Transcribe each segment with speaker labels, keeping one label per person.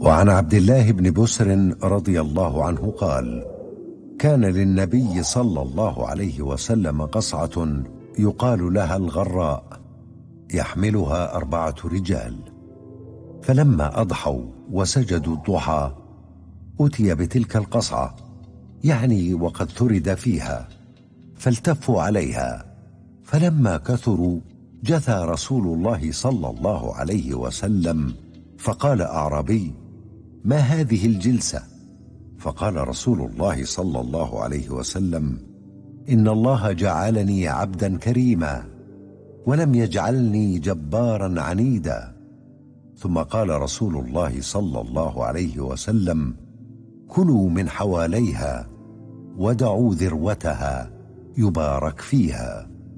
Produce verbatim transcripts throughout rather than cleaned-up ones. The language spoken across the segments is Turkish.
Speaker 1: وعن عبد الله بن بسر رضي الله عنه قال: كان للنبي صلى الله عليه وسلم قصعة يقال لها الغراء يحملها أربعة رجال، فلما أضحوا وسجدوا الضحى أتي بتلك القصعة، يعني وقد ثرد فيها، فالتفوا عليها، فلما كثروا جثى رسول الله صلى الله عليه وسلم، فقال أعرابي: ما هذه الجلسة؟ فقال رسول الله صلى الله عليه وسلم: إن الله جعلني عبدا كريما ولم يجعلني جبارا عنيدا. ثم قال رسول الله صلى الله عليه وسلم: كلوا من حواليها ودعوا ذروتها يبارك فيها.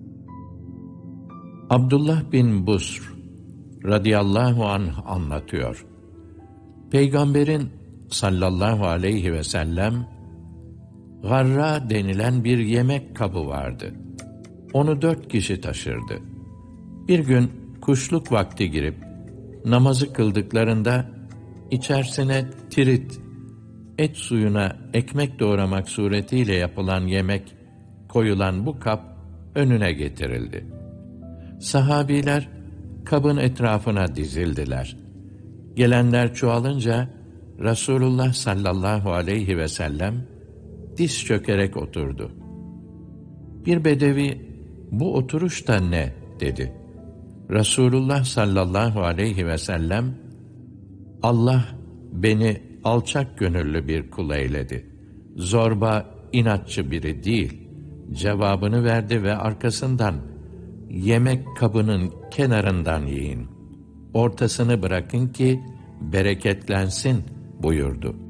Speaker 2: Abdullah bin Busr radıyallahu anh anlatıyor. Peygamberin sallallahu aleyhi ve sellem garra denilen bir yemek kabı vardı. Onu dört kişi taşırdı. Bir gün kuşluk vakti girip namazı kıldıklarında içerisine tirit, et suyuna ekmek doğramak suretiyle yapılan yemek koyulan bu kap önüne getirildi. Sahabiler kabın etrafına dizildiler. Gelenler çoğalınca Resulullah sallallahu aleyhi ve sellem diz çökerek oturdu. Bir bedevi, bu oturuş da ne dedi. Resulullah sallallahu aleyhi ve sellem, Allah beni alçak gönüllü bir kul eyledi. Zorba, inatçı biri değil. Cevabını verdi ve arkasından, yemek kabının kenarından yiyin. Ortasını bırakın ki bereketlensin buyurdu.